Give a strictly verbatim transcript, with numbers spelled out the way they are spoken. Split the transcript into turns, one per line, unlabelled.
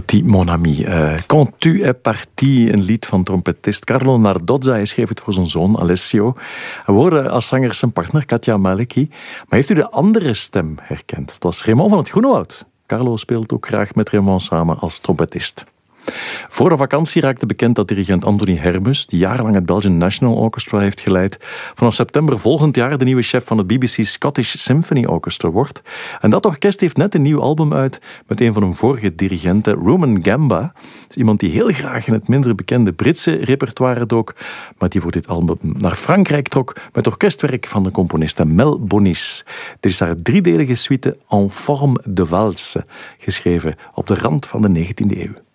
parti, mon ami. Uh, Quand tu es parti, een lied van trompetist Carlo Nardozza. Hij schreef het voor zijn zoon Alessio. We hoorden als zanger zijn partner Katja Maleki. Maar heeft u de andere stem herkend? Dat was Raymond van het Groenewoud. Carlo speelt ook graag met Raymond samen als trompetist. Voor de vakantie raakte bekend dat dirigent Anthony Hermus, die jarenlang het Belgian National Orchestra heeft geleid, vanaf september volgend jaar de nieuwe chef van het B B C Scottish Symphony Orchestra wordt. En dat orkest heeft net een nieuw album uit met een van hun vorige dirigenten, Rumen Gamba. Dat is iemand die heel graag in het minder bekende Britse repertoire dook, maar die voor dit album naar Frankrijk trok met orkestwerk van de componiste Mel Bonis. Dit is haar driedelige suite En forme de valse, geschreven op de rand van de negentiende eeuw.